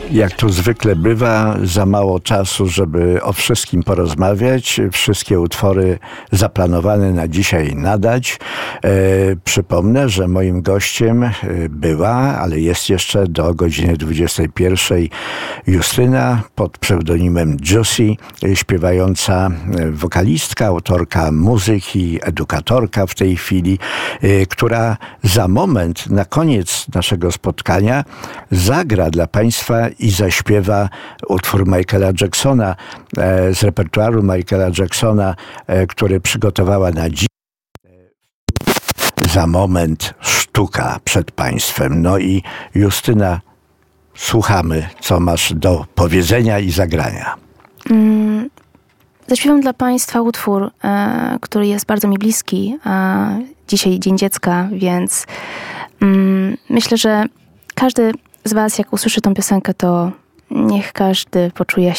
Jak to zwykle bywa, za mało czasu, żeby o wszystkim porozmawiać. Wszystkie utwory zaplanowane na dzisiaj nadać. Przypomnę, że moim gościem była, ale jest jeszcze do godziny 21 Justyna pod pseudonimem Juicy, śpiewająca wokalistka, autorka muzyki, edukatorka w tej chwili, która za moment, na koniec naszego spotkania, zagra dla Państwa i zaśpiewa utwór Michaela Jacksona z repertuaru Michaela Jacksona, który przygotowała na dziś. Za moment sztuka przed Państwem. No i Justyna, słuchamy, co masz do powiedzenia i zagrania. Zaśpiewam dla Państwa utwór, który jest bardzo mi bliski. Dzisiaj Dzień Dziecka, więc myślę, że każdy z Was, jak usłyszy tą piosenkę, to niech każdy poczuje